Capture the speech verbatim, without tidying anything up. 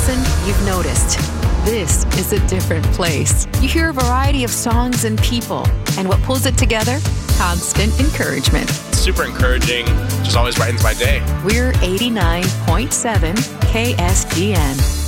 listen, you've noticed. This is a different place. You hear a variety of songs and people. And what pulls it together? Constant encouragement. Super encouraging. Just always brightens my day. We're eighty-nine point seven K S G N.